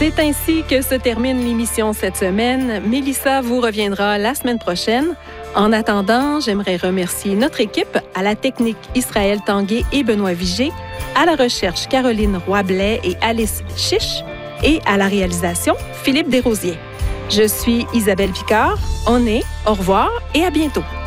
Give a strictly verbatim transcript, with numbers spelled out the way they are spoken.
C'est ainsi que se termine l'émission cette semaine. Mélissa vous reviendra la semaine prochaine. En attendant, j'aimerais remercier notre équipe, à la technique Israël Tanguay et Benoît Vigé, à la recherche Caroline Roy-Blais et Alice Chiche et à la réalisation Philippe Desrosiers. Je suis Isabelle Picard. On est, au revoir et à bientôt.